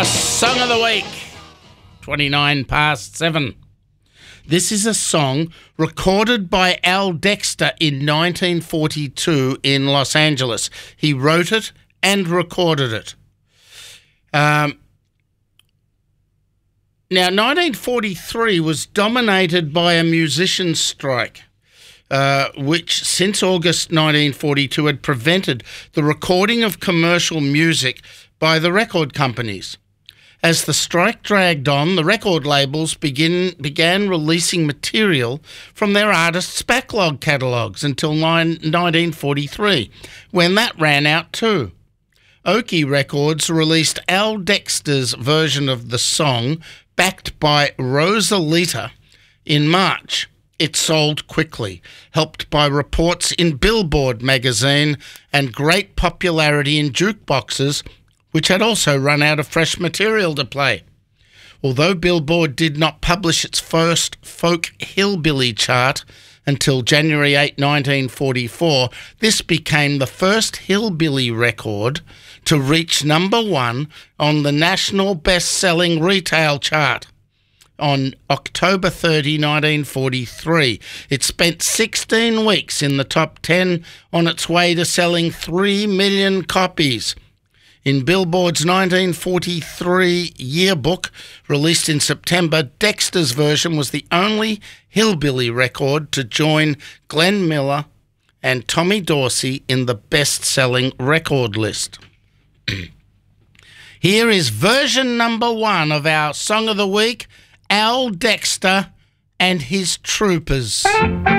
Our Song of the Week, 29 past 7. This is a song recorded by Al Dexter in 1942 in Los Angeles. He wrote it and recorded it. Now, 1943 was dominated by a musicians' strike, which since August 1942 had prevented the recording of commercial music by the record companies. As the strike dragged on, the record labels began releasing material from their artists' backlog catalogues until 1943, when that ran out too. Oki Records released Al Dexter's version of the song, backed by Rosalita, in March. It sold quickly, helped by reports in Billboard magazine and great popularity in jukeboxes, which had also run out of fresh material to play. Although Billboard did not publish its first folk hillbilly chart until January 8, 1944, this became the first hillbilly record to reach number one on the national best-selling retail chart. On October 30, 1943, it spent 16 weeks in the top 10 on its way to selling 3 million copies. In Billboard's 1943 yearbook, released in September, Dexter's version was the only hillbilly record to join Glenn Miller and Tommy Dorsey in the best-selling record list. Here is version number 1 of our Song of the Week, Al Dexter and his Troopers.